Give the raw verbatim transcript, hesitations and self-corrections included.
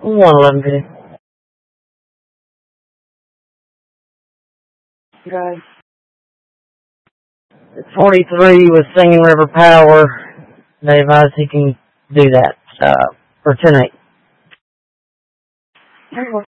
one eleven fifty. Okay. forty-three with Singing River Power. They advise he can do that uh, for tonight.